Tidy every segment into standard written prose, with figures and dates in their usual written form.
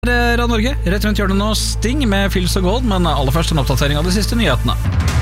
Radio Norge, rett rundt hjørnet nå Sting med Feels of Gold, men aller først en oppdatering av de siste nyhetene.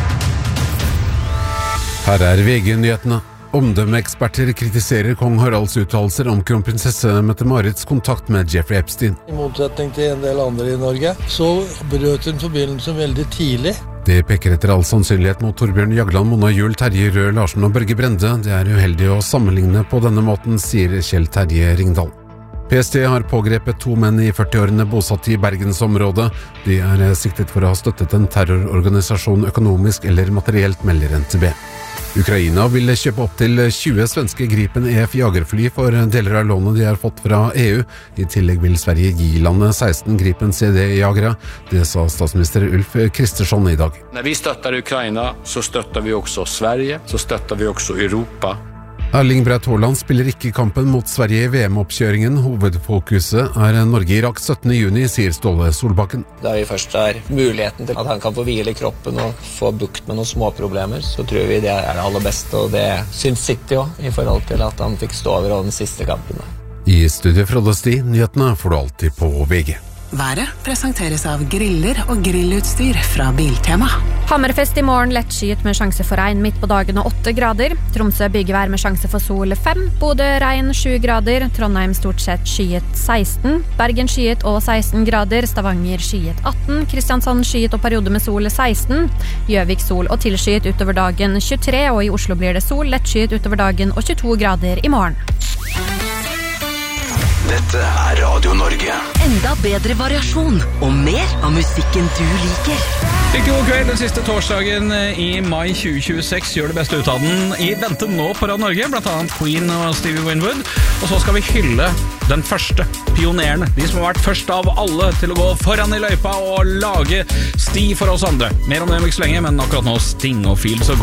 Her er VG-nyhetene. Omdømmeeksperter kritiserer kong Haralds uttalelser om kronprinsesse Mette-Marits kontakt med Jeffrey Epstein. I motsetning til en del andre i Norge, så brøt en forbindelse veldig tidlig. Det peker etter all sannsynlighet mot Torbjørn Jagland, Mona Juel, Terje Røe Larsen og Børge Brende. Det er uheldig å sammenligne på denne måten, sier Kjell Terje Ringdal. PST har pågrepet 2 menn i 40-årene bosatt i Bergensområdet. De er siktet for å ha støttet en terrororganisasjon økonomisk eller materielt, melder NTB. Ukraina vil kjøpe opp til 20 svenske Gripen EF jagerfly for deler av lånet de har fått fra EU. I tillegg vil Sverige gi landet 16 Gripen CD-jagere. Det sa statsminister Ulf Kristersson i dag. Når vi støtter Ukraina, så støtter vi også Sverige, så støtter vi også Europa. Erling Braut Haaland spiller ikke kampen mot Sverige i VM-oppkjøringen. Hovedfokuset er Norge-Irak 17. juni, sier Ståle Solbakken. Da vi først har muligheten til at han kan få hvile i kroppen og få bukt med noen små problemer, så tror vi det er det aller beste, og det syns City også, i forhold til at han fikk stå over den siste kampen. I studiet Frode Sti, nyhetene får du alltid på VG. Været presenteres av griller og grillutstyr fra Biltema. Hammerfest i morgen, lettskyet med sjanse for regn midt på dagen og 8 grader. Tromsø byggevær med sjanse for sol 5. Bodø regn 7 grader. Trondheim stort sett skyet 16. Bergen skyet og 16 grader. Stavanger skyet 18. Kristiansand skyet og periode med sol 16. Gjøvik sol og tilskyet utover dagen 23. Og i Oslo blir det sol, lettskyet utover dagen og 22 grader i morgen. Dette er Radio Norge. Enda bedre variasjon og mer av musikken du liker. Riktig god kveld, den siste torsdagen i mai 2026. Gjør det beste ut av den i vente nå på Radio Norge, blant annet Queen og Stevie Winwood. Og så skal vi hylle den første pionerene, de som har vært først av alle til å gå foran i løypa og lage sti for oss andre. Mer om det om ikke så lenge, men akkurat nå Sting og Feels of Gold.